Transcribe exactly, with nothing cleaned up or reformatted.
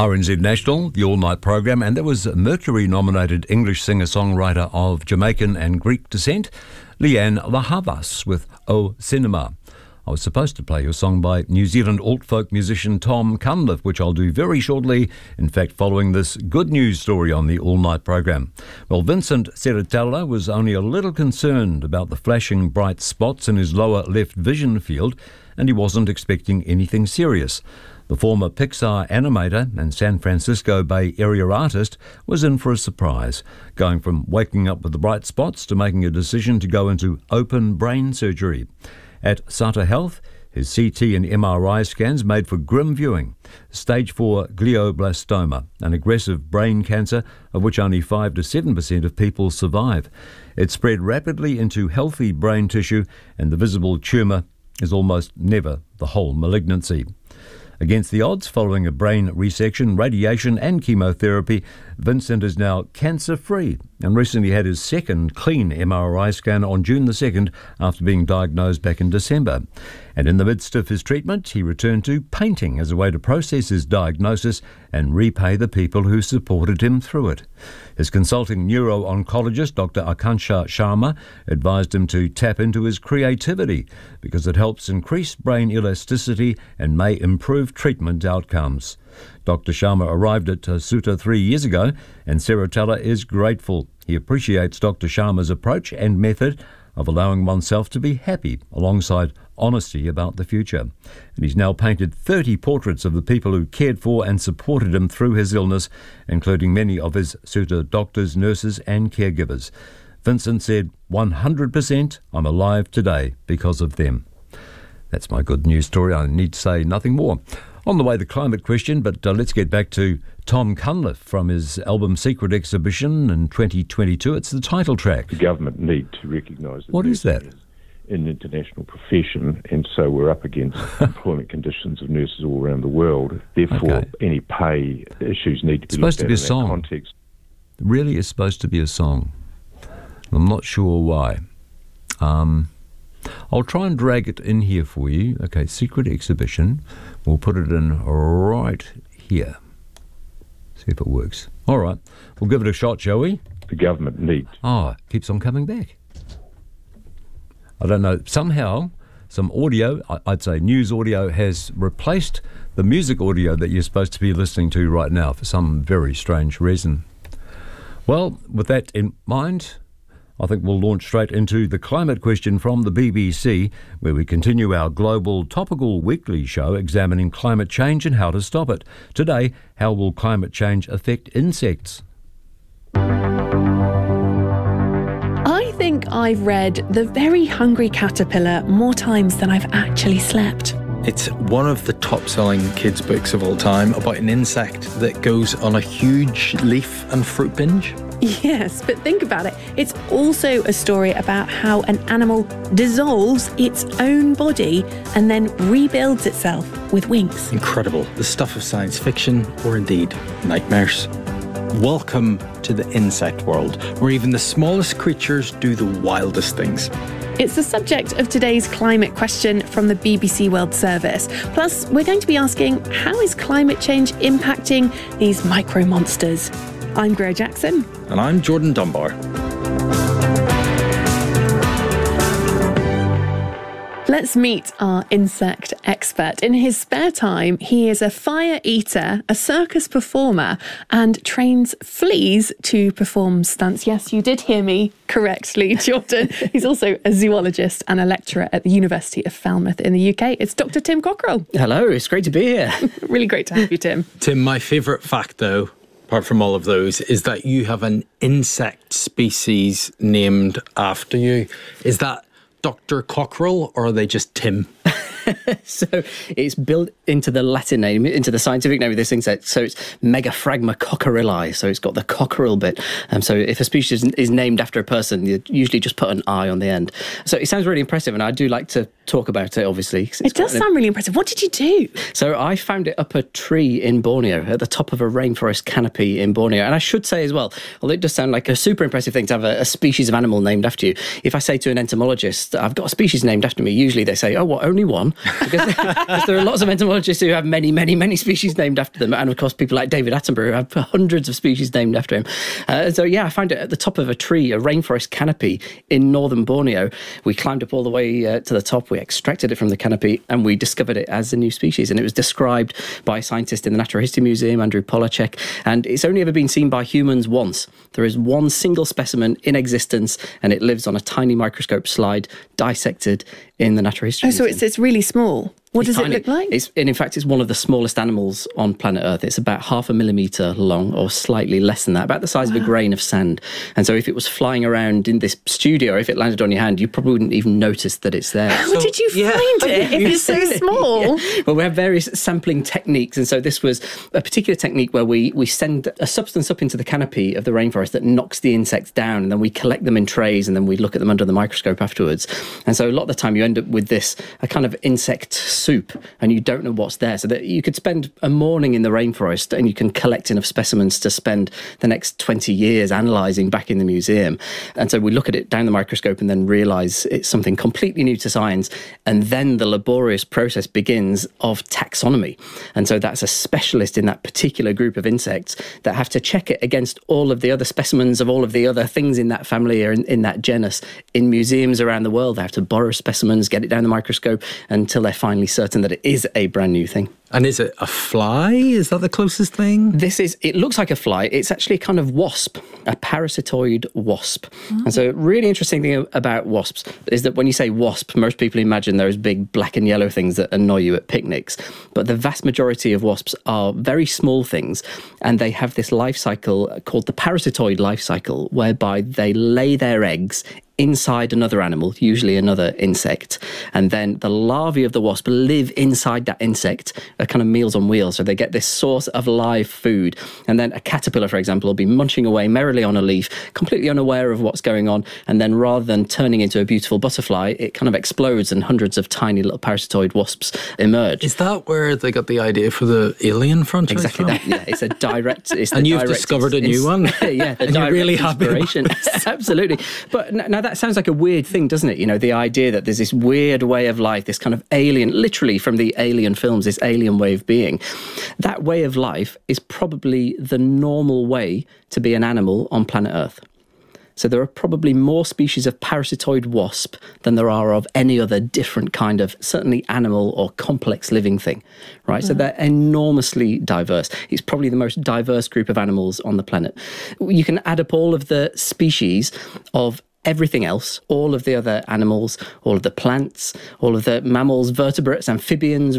R N Z National, the all-night program, and there was Mercury-nominated English singer-songwriter of Jamaican and Greek descent, Lianne La Havas with O Cinema. I was supposed to play your song by New Zealand alt-folk musician Tom Cunliffe, which I'll do very shortly, in fact following this good news story on the all-night program. Well, Vincent Serratella was only a little concerned about the flashing bright spots in his lower left vision field, and he wasn't expecting anything serious. The former Pixar animator and San Francisco Bay Area artist was in for a surprise, going from waking up with the bright spots to making a decision to go into open brain surgery. At Sutter Health, his C T and M R I scans made for grim viewing. Stage four glioblastoma, an aggressive brain cancer of which only five to seven percent of people survive. It spread rapidly into healthy brain tissue, and the visible tumour is almost never the whole malignancy. Against the odds, following a brain resection, radiation and chemotherapy, Vincent is now cancer-free and recently had his second clean M R I scan on June the second after being diagnosed back in December. And in the midst of his treatment, he returned to painting as a way to process his diagnosis and repay the people who supported him through it. His consulting neuro-oncologist, Doctor Akansha Sharma, advised him to tap into his creativity because it helps increase brain elasticity and may improve treatment outcomes. Doctor Sharma arrived at Sutter three years ago, and Serratella is grateful. He appreciates Doctor Sharma's approach and method of allowing oneself to be happy alongside honesty about the future. And he's now painted thirty portraits of the people who cared for and supported him through his illness, including many of his Sutter doctors, nurses and caregivers. Vincent said, one hundred percent I'm alive today because of them. That's my good news story. I need to say nothing more. On the way, the climate question, but uh, let's get back to Tom Cunliffe from his album Secret Exhibition in twenty twenty-two. It's the title track. The government need to recognise that what is that? An international profession, and so we're up against employment conditions of nurses all around the world. Therefore, okay. Any pay issues need to be it's supposed to be a song. Context. It really is supposed to be a song. I'm not sure why. Um, I'll try and drag it in here for you. Okay, Secret Exhibition. We'll put it in right here. See if it works. All right, we'll give it a shot, shall we? The government needs. Oh, it keeps on coming back. I don't know. Somehow, some audio, I'd say news audio, has replaced the music audio that you're supposed to be listening to right now for some very strange reason. Well, with that in mind, I think we'll launch straight into the climate question from the B B C, where we continue our global topical weekly show examining climate change and how to stop it. Today, how will climate change affect insects? I think I've read The Very Hungry Caterpillar more times than I've actually slept. It's one of the top-selling kids' books of all time about an insect that goes on a huge leaf and fruit binge. Yes, but think about it. It's also a story about how an animal dissolves its own body and then rebuilds itself with wings. Incredible. The stuff of science fiction, or indeed nightmares. Welcome to the insect world, where even the smallest creatures do the wildest things. It's the subject of today's climate question from the B B C World Service. Plus, we're going to be asking, how is climate change impacting these micro monsters? I'm Greer Jackson. And I'm Jordan Dunbar. Let's meet our insect expert. In his spare time, he is a fire eater, a circus performer, and trains fleas to perform stunts. Yes, you did hear me correctly, Jordan. He's also a zoologist and a lecturer at the University of Falmouth in the U K. It's Doctor Tim Cockrell. Hello, it's great to be here. Really great to have you, Tim. Tim, my favourite fact, though, apart from all of those, is that you have an insect species named after you. Is that Doctor Cockrell, or are they just Tim? So it's built into the Latin name, into the scientific name of this insect. So it's Megaphragma cockerelli. So it's got the cockerel bit. Um, so if a species is named after a person, you usually just put an I on the end. So it sounds really impressive, and I do like to talk about it, obviously. It does sound really impressive. What did you do? So I found it up a tree in Borneo, at the top of a rainforest canopy in Borneo. And I should say as well, although it does sound like a super impressive thing to have a, a species of animal named after you, if I say to an entomologist, I've got a species named after me, usually they say, oh, what, only one? one, because, because there are lots of entomologists who have many, many, many species named after them. And of course, people like David Attenborough who have hundreds of species named after him. Uh, so yeah, I found it at the top of a tree, a rainforest canopy in northern Borneo. We climbed up all the way uh, to the top, we extracted it from the canopy, and we discovered it as a new species. And it was described by a scientist in the Natural History Museum, Andrew Polacek, and it's only ever been seen by humans once. There is one single specimen in existence, and it lives on a tiny microscope slide, dissected in the Natural History Oh, Museum. so it's, it's really small. What It's does tiny. it look like? It's, and in fact, it's one of the smallest animals on planet Earth. It's about half a millimetre long, or slightly less than that, about the size wow. of a grain of sand. And so if it was flying around in this studio, or if it landed on your hand, you probably wouldn't even notice that it's there. How so, did you yeah. find it if it's so small? Yeah. Well, we have various sampling techniques. And so this was a particular technique where we, we send a substance up into the canopy of the rainforest that knocks the insects down, and then we collect them in trays, and then we look at them under the microscope afterwards. And so a lot of the time you end up with this, a kind of insect soup, and you don't know what's there. So that you could spend a morning in the rainforest and you can collect enough specimens to spend the next twenty years analysing back in the museum. And so we look at it down the microscope and then realise it's something completely new to science. And then the laborious process begins of taxonomy. And so that's a specialist in that particular group of insects that have to check it against all of the other specimens of all of the other things in that family or in, in that genus. In museums around the world, they have to borrow specimens, get it down the microscope until they're finally certain that it is a brand new thing. And is it a fly? Is that the closest thing? This is, it looks like a fly. It's actually a kind of wasp, a parasitoid wasp. Oh. And so really interesting thing about wasps is that when you say wasp, most people imagine those big black and yellow things that annoy you at picnics. But the vast majority of wasps are very small things, and they have this life cycle called the parasitoid life cycle, whereby they lay their eggs inside another animal, usually another insect, and then the larvae of the wasp live inside that insect, a kind of meals on wheels, so they get this source of live food. And then a caterpillar, for example, will be munching away merrily on a leaf, completely unaware of what's going on, and then rather than turning into a beautiful butterfly, it kind of explodes and hundreds of tiny little parasitoid wasps emerge. Is that where they got the idea for the alien franchise Exactly from? that, yeah. It's a direct... It's and the you've direct discovered a new ins- one? Yeah, the and you're really happy inspiration. Absolutely. But now that sounds like a weird thing, doesn't it? You know, the idea that there's this weird way of life, this kind of alien, literally from the Alien films, this alien way of being. That way of life is probably the normal way to be an animal on planet Earth. So there are probably more species of parasitoid wasp than there are of any other different kind of, certainly animal or complex living thing, right? Mm. So they're enormously diverse. It's probably the most diverse group of animals on the planet. You can add up all of the species of everything else, all of the other animals, all of the plants, all of the mammals, vertebrates, amphibians,